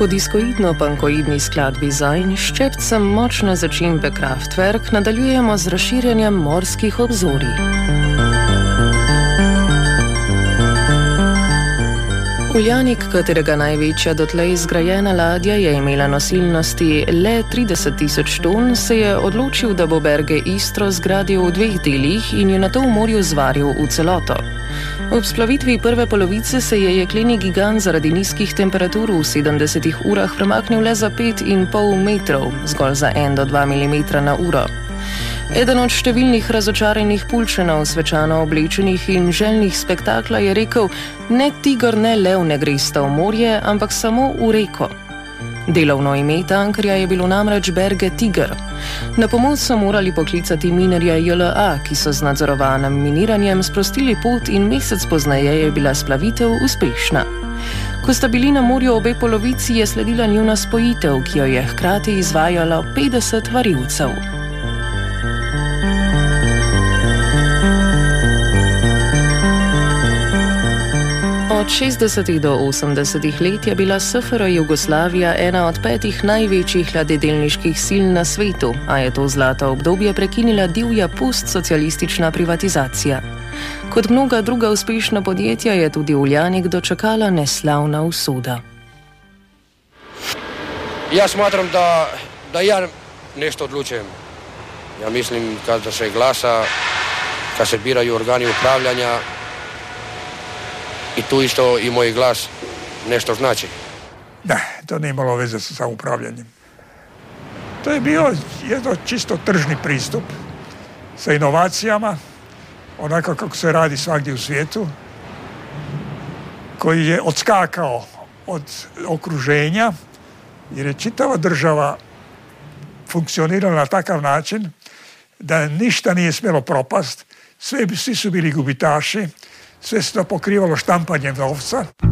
Po diskoidno-pankoidni skladbi Zajn s ščepcem močne začimbe Kraftwerk nadaljujemo z razširjanjem morskih obzorij. Uljanik, katerega največja dotlej zgrajena ladja je imela nosilnosti le 30.000 ton, se je odločil, da bo Berge Istro zgradil v 2 delih in jo nato v morju zvaril v celoto. Ob splavitvi prve polovice se je jekleni gigant zaradi nizkih temperatur v 70 urah premaknil le za 5,5 metrov, zgolj za 1 do 2 mm na uro. Eden od številnih razočaranih Pulčanov, svečano oblečenih in željnih spektakla, je rekel: ne tiger, ne lev ne gresta v morje, ampak samo v reko. Delovno ime tankerja je bilo namreč Berge Tiger. Na pomoč so morali poklicati minerja JLA, ki so z nadzorovanim miniranjem sprostili pot in mesec pozneje je bila splavitev uspešna. Ko sta bili na morju obe polovici, je sledila njuna spojitev, ki jo je hkrati izvajalo 50 varilcev. Od 60. do 80. let je bila SFRJ Jugoslavija ena od 5 največjih ladjedelniških sil na svetu, a je to zlato obdobje prekinila divja postsocialistična privatizacija. Kot mnoga druga uspešna podjetja je tudi Uljanik dočakala neslavna usoda. Ja smatram, da ja nešto odlučujem. Ja mislim, kada se glasa, kad se biraju organi upravljanja, i tu isto i moj glas nešto znači. Ne, to nije imalo veze sa samoupravljanjem. To je bio jedno čisto tržni pristup sa inovacijama, onako kako se radi svagdje u svijetu, koji je odskakao od okruženja, jer je čitava država funkcionirala na takav način da ništa nije smjelo propast, svi su bili gubitaši, sve se to pokrivalo štampanjem novca.